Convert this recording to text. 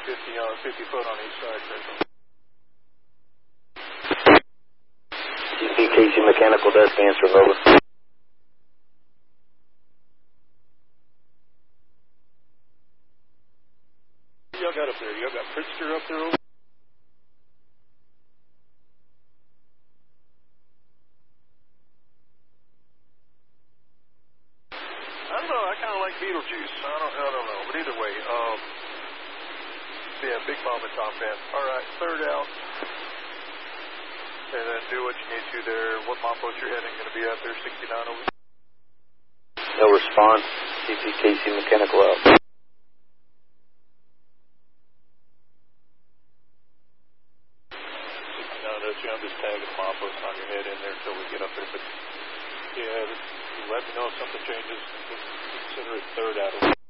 50 foot on each side. CCKC Mechanical Desk answer, over. Y'all got up there? Y'all got Pritzker up there, over? I don't know. I kind of like Beetlejuice. I don't know. But either way, yeah, Big Mama top end. All right, third out. And then do what you need to there. What mopos you're heading going to be out there? 69 over. No response. CCKC Mechanical out. 69, I'm just tagging mopos on your head in there until we get up there. But yeah, let me know if something changes. Consider it third out.